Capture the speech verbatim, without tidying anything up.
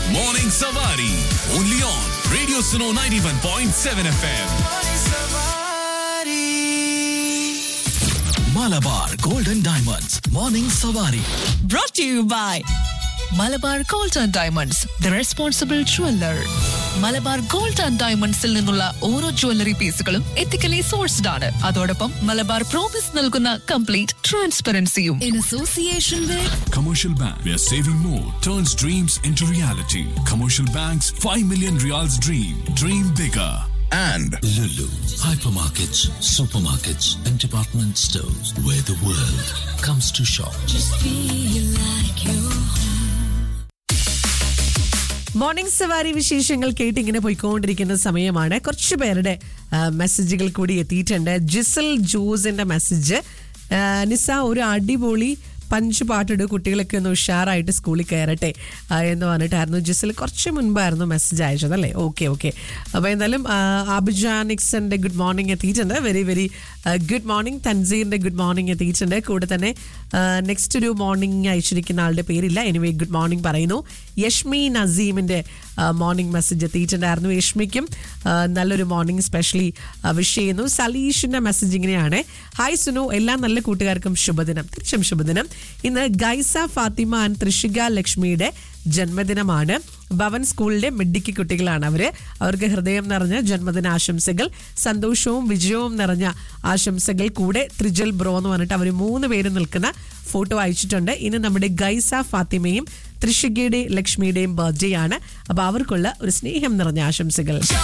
Morning Savari. Only on Radio Suno ninety-one point seven F M. Malabar Golden Diamonds. Morning Savari. Brought to you by Malabar gold and diamonds the responsible jeweller. Malabar gold and ഡയമണ്ട്സിൽ നിന്നുള്ള ഓരോ jewellery പീസുകളും ethically sourced ആണ്. അതോടൊപ്പം Malabar promise നൽകുന്ന complete ട്രാൻസ്പെറൻസിയും. In association with Commercial Bank, where saving more turns dreams into reality. Commercial Bank's five million reals dream. Dream bigger. And Lulu, hypermarkets, supermarkets, and department stores where the world comes to shop. Morning സവാരി വിശേഷങ്ങൾ കേട്ട് ഇങ്ങനെ പോയിക്കൊണ്ടിരിക്കുന്ന സമയമാണ്. കുറച്ച് പേരുടെ മെസ്സേജുകൾ കൂടി എത്തിയിട്ടുണ്ട്. ജിസൽ ജോസിന്റെ മെസ്സേജ്, നിസ ഒരു അടിപൊളി പഞ്ച് പാട്ടിട്, കുട്ടികളൊക്കെ ഒന്ന് ഉഷാറായിട്ട് സ്കൂളിൽ കയറട്ടെ എന്ന് പറഞ്ഞിട്ടായിരുന്നു ജിസൽ കുറച്ച് മുൻപായിരുന്നു മെസ്സേജ് അയച്ചത് അല്ലേ. ഓക്കെ ഓക്കെ അപ്പോൾ എന്തായാലും അബിജാനിക്സന്റെ ഗുഡ് മോർണിംഗ് എത്തിയിട്ടുണ്ട്. Very very good morning. തൻസീറിന്റെ good morning എത്തിയിട്ടുണ്ട്. കൂടെ തന്നെ നെക്സ്റ്റ് ഒരു മോർണിംഗ് അയച്ചിരിക്കുന്ന ആളുടെ പേരില്ല. എനിവേ ഗുഡ് മോർണിംഗ് പറയുന്നു. യഷ്മി നസീമിന്റെ മോർണിംഗ് മെസ്സേജ് എത്തിയിട്ടുണ്ടായിരുന്നു. യഷ്മിക്കും നല്ലൊരു മോർണിംഗ് സ്പെഷ്യലി വിഷ് ചെയ്യുന്നു. സലീഷിന്റെ മെസ്സേജ് ഇങ്ങനെയാണ്: ഹായ് സുനു, എല്ലാ നല്ല കൂട്ടുകാർക്കും ശുഭദിനം. തിരിച്ചും ശുഭദിനം. ഇന്ന് ഗൈസ ഫാത്തിമ ആൻഡ് ത്രിഷിക ലക്ഷ്മിയുടെ ജന്മദിനമാണ്. ഭവൻ സ്കൂളിലെ മിഡിക്ക് കുട്ടികളാണ് അവര്. അവർക്ക് ഹൃദയം നിറഞ്ഞ ജന്മദിന ആശംസകൾ, സന്തോഷവും വിജയവും നിറഞ്ഞ ആശംസകൾ. കൂടെ ത്രിജൽ ബ്രോ എന്ന് പറഞ്ഞിട്ട് അവർ മൂന്ന് പേര് നിൽക്കുന്ന ഫോട്ടോ അയച്ചിട്ടുണ്ട്. ഇന്ന് നമ്മുടെ ഗൈസ ഫാത്തിമയും ത്രിഷികയുടെയും ലക്ഷ്മിയുടെയും ബർത്ത്ഡേ ആണ്. അപ്പൊ അവർക്കുള്ള ഒരു സ്നേഹം നിറഞ്ഞ ആശംസകൾ.